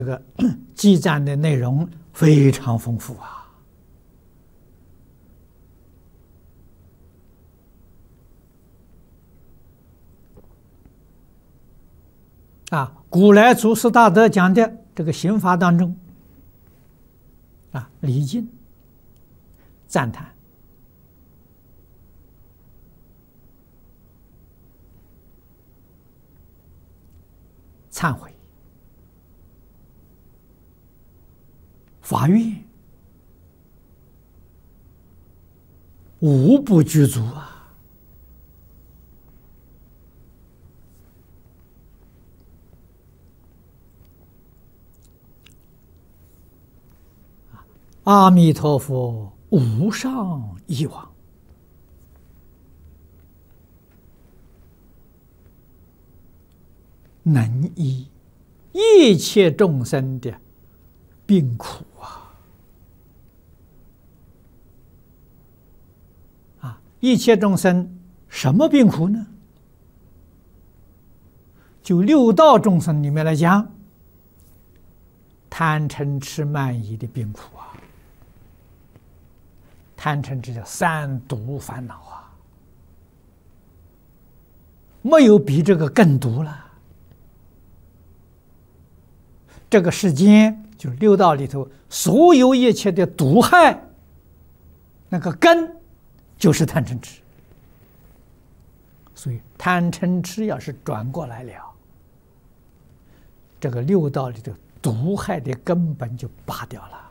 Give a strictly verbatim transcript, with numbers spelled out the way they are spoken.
这个记载的内容非常丰富啊！啊，古来祖师大德讲的这个刑法当中，啊，礼敬、赞叹、忏悔、法院无不具足啊！阿弥陀佛，无上义王，能医一切众生的病苦啊！啊，一切众生什么病苦呢？就六道众生里面来讲，贪嗔痴慢疑的病苦啊！贪嗔痴叫三毒烦恼啊，没有比这个更毒了。这个世间就六道里头所有一切的毒害，那个根就是贪嗔痴。所以贪嗔痴要是转过来了，这个六道里头毒害的根本就拔掉了。